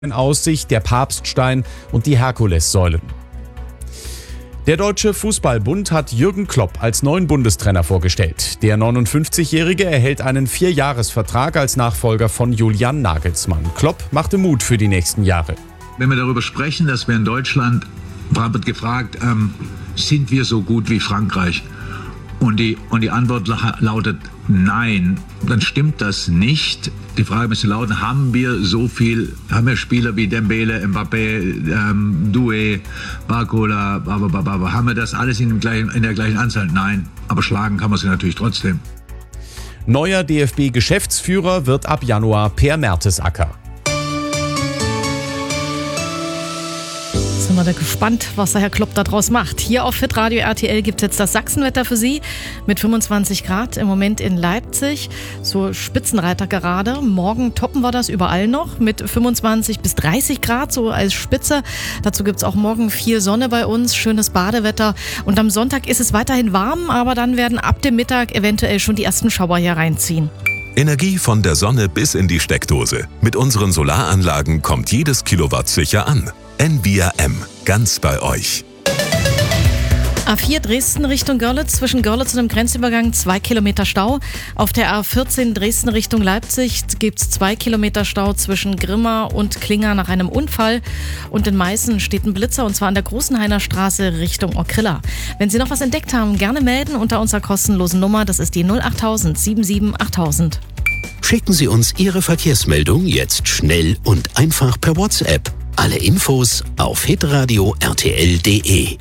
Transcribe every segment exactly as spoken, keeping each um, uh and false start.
in Aussicht, der Papststein und die Herkulessäulen. Der Deutsche Fußballbund hat Jürgen Klopp als neuen Bundestrainer vorgestellt. Der neunundfünfzigjährige erhält einen Vierjahresvertrag als Nachfolger von Julian Nagelsmann. Klopp machte Mut für die nächsten Jahre. Wenn wir darüber sprechen, dass wir in Deutschland, wird gefragt, ähm, sind wir so gut wie Frankreich? Und die, und die Antwort lautet nein, dann stimmt das nicht. Die Frage müsste lauten, haben wir so viel, haben wir Spieler wie Dembele, Mbappé, ähm, Doué, Barcola, babababa, haben wir das alles in, dem gleichen, in der gleichen Anzahl? Nein, aber schlagen kann man sie natürlich trotzdem. Neuer D F B-Geschäftsführer wird ab Januar Per Mertesacker. Sind wir da gespannt, was der Herr Klopp da draus macht. Hier auf Hitradio R T L gibt es jetzt das Sachsenwetter für Sie mit fünfundzwanzig Grad im Moment in Leipzig. So Spitzenreiter gerade. Morgen toppen wir das überall noch mit fünfundzwanzig bis dreißig Grad so als Spitze. Dazu gibt es auch morgen viel Sonne bei uns, schönes Badewetter. Und am Sonntag ist es weiterhin warm, aber dann werden ab dem Mittag eventuell schon die ersten Schauer hier reinziehen. Energie von der Sonne bis in die Steckdose. Mit unseren Solaranlagen kommt jedes Kilowatt sicher an. N V R M, ganz bei euch. A vier Dresden Richtung Görlitz, zwischen Görlitz und dem Grenzübergang zwei Kilometer Stau. Auf der A vierzehn Dresden Richtung Leipzig gibt es zwei Kilometer Stau zwischen Grimma und Klinger nach einem Unfall. Und in Meißen steht ein Blitzer, und zwar an der Großenhainer Straße Richtung Okrilla. Wenn Sie noch was entdeckt haben, gerne melden unter unserer kostenlosen Nummer. Das ist die null achttausend siebenundsiebzig achttausend. Schicken Sie uns Ihre Verkehrsmeldung jetzt schnell und einfach per WhatsApp. Alle Infos auf hitradio R T L punkt de.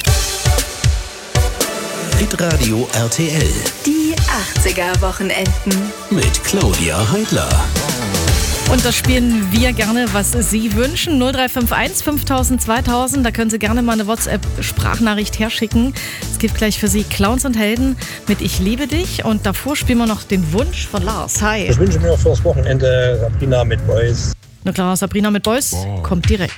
Hitradio R T L. Die achtziger-Wochenenden. Mit Claudia Heidler. Und das spielen wir gerne, was Sie wünschen. null drei fünf eins fünftausend zweitausend. Da können Sie gerne mal eine WhatsApp-Sprachnachricht herschicken. Es gibt gleich für Sie Clowns und Helden mit Ich liebe dich. Und davor spielen wir noch den Wunsch von Lars. Hi. Ich wünsche mir fürs Wochenende Sabrina mit Boys. Na klar, Sabrina mit Boys kommt direkt.